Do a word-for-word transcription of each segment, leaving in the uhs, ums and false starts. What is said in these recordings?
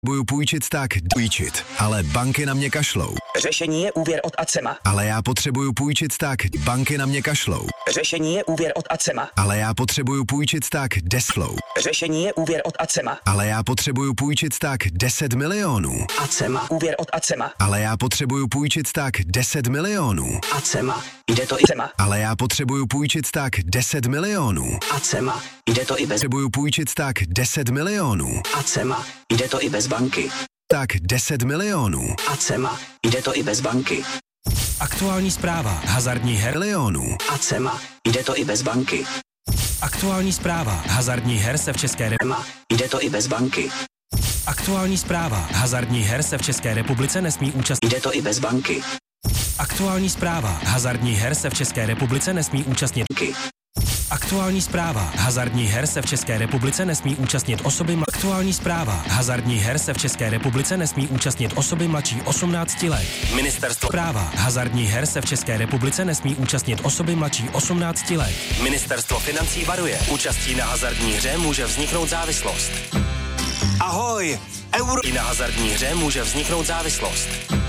Budu půjčit tak půjčit, ale banky na mě kašlou. Řešení je úvěr od Acema. Ale já potřebuju půjčit tak, banky na mě kašlou. Řešení je úvěr od Acema. Ale já potřebuju půjčit tak Desflow. Řešení je úvěr od Acema. Ale já potřebuju půjčit tak deset milionů. Acema. Úvěr od Acema. Ale já potřebuju půjčit tak deset milionů. Acema. Jde to i Acema. Ale já potřebuju půjčit tak deset milionů. Acema. Jde to i bez. Potřebuju půjčit tak deset milionů. Acema. Jde to i bez banky. Tak deset milionů. Acema. Jde to i bez banky. Aktuální zpráva hazardní her Milionů. Acema. Jde to i bez banky. Aktuální zpráva hazardních her se v České republice. Acema. Jde to i bez banky. Aktuální zpráva hazardních her se v České republice nesmí účastnit. Jde to i bez banky. Aktuální zpráva hazardních her se v České republice nesmí účastnit. Aktuální zpráva hazardních her se v České republice nesmí účastnit osoby. Aktuální zpráva hazardních her se v České republice nesmí účastnit osoby mladší osmnácti let. Ministerstvo práva hazardních her se v České republice nesmí účastnit osoby mladší osmnácti let. Ministerstvo financí varuje. Účastí na hazardní hře může vzniknout závislost. Ahoj, euro... I na hazardní hře může vzniknout závislost.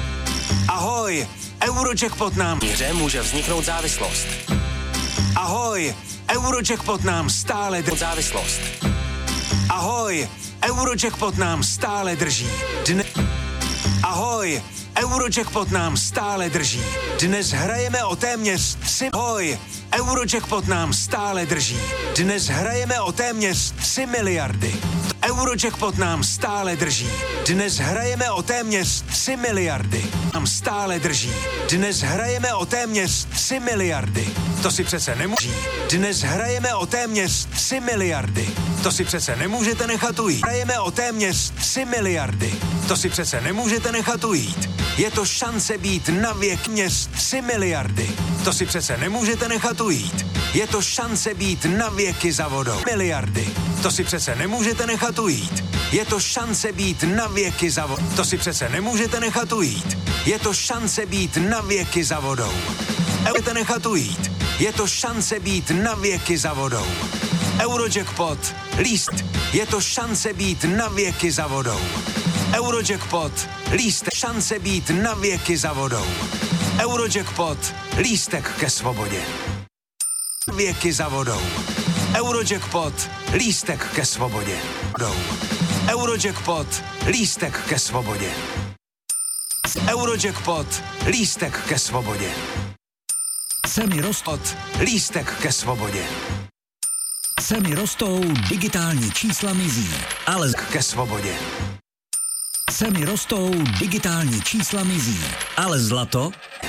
Ahoj, Eurojackpot nám... Hře může vzniknout závislost. Ahoj, Eurojackpot nám stále drží. Závislost. Ahoj, Eurojackpot nám stále drží. Dne... Ahoj, Eurojackpot nám stále drží. Dnes hrajeme o téměř tři... Ahoj, Eurojackpot nám stále drží. Dnes hrajeme o téměř tři miliardy. Eurojackpot nám stále drží. Dnes hrajeme o téměř tři miliardy. Nám stále drží. Dnes hrajeme o téměř tři miliardy. To si přece nemůže. Dnes hrajeme o téměř tři miliardy. To si přece nemůžete nechat ujít. Hrajeme o téměř tři miliardy. To si přece nemůžete nechat ujít. Je to šance být na věk měř tři miliardy. To si přece nemůžete nechat ujít. Je to šance být na věky za vodou. Miliardy. To si přece nemůžete nechat ujít. Je to šance být na věky za vodou. To si přece nemůžete nechat ujít. Je to šance být na věky za vodou. Můžete nechat ujít. Je to šance být na věky za vodou. Eurojackpot. Líst. Je to šance být na věky za vodou. Eurojackpot. Lístek. Šance být na věky za vodou. Eurojackpot. Lístek ke svobodě. Věky za vodou. Eurojackpot. Lístek ke svobodě. Eurojackpot. Lístek ke svobodě. Eurojackpot. Lístek ke svobodě. Ceny rostou. Lístek ke svobodě. Ceny rostou, digitální čísla mizí, ale ke svobodě. Ceny rostou, digitální čísla mizí, ale zlato.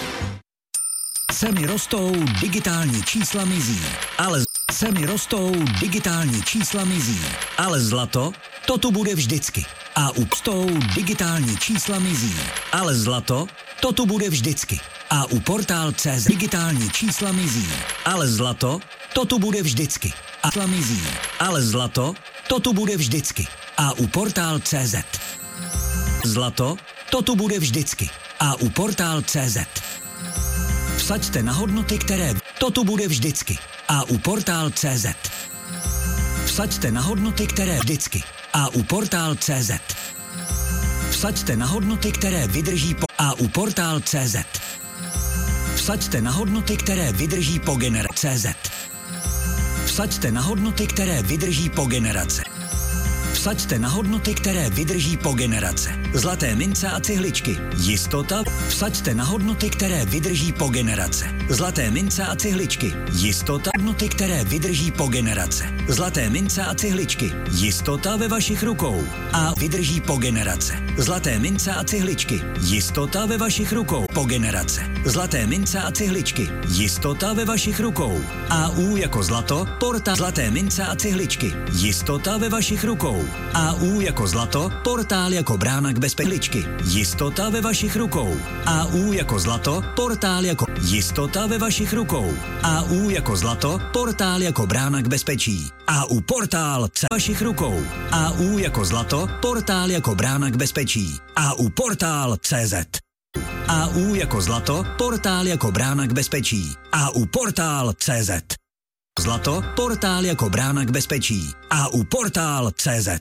Ceny rostou, digitální čísla mizí, ale ceny rostou, digitální čísla mizí, ale zlato, to tu bude vždycky. A u rostou, digitální čísla mizí, ale zlato, to tu bude vždycky. A u portál tečka cé zet digitální čísla mizí, ale zlato, to tu bude vždycky. A čísla mizí, ale zlato, to tu bude vždycky. A u portál tečka cé zet. Zlato, to tu bude vždycky. A u portál tečka cé zet. Vsaďte na hodnoty, které... To tu bude vždycky. A u portál tečka cé zet. Vsaďte na hodnoty, které vždycky. A u portál tečka cé zet. Vsaďte na hodnoty, které vydrží po... A u portál tečka cé zet. Vsaďte na hodnoty, které vydrží po generace. cé zet. Vsaďte na hodnoty, které vydrží po generace. Vsaďte na hodnoty, které vydrží po generace. Zlaté mince a cihličky. Jistota. Vsaďte na hodnoty, které vydrží po generace. Zlaté mince a cihličky. Jistota. Hodnoty, které vydrží po generace. Zlaté mince a cihličky. Jistota ve vašich rukou. A vydrží po generace. Zlaté mince a cihličky. Jistota ve vašich rukou. Po generace. Zlaté mince a cihličky. Jistota ve vašich rukou. A U jako zlato. Porta. Zlaté mince a cihličky. Jistota ve vašich rukou. A U jako zlato, portál jako brána k bezpečí. Jistota ve vašich rukou. A U jako zlato, portál jako jistota ve vašich rukou. A U jako zlato, portál jako brána k bezpečí. A U portál v vašich rukou. A U jako zlato, portál jako brána k bezpečí. A U portál tečka cé zet. A U jako zlato, portál jako brána k bezpečí. A U portál tečka cé zet. Zlato, portál jako brána k bezpečí. A U portál tečka cé zet.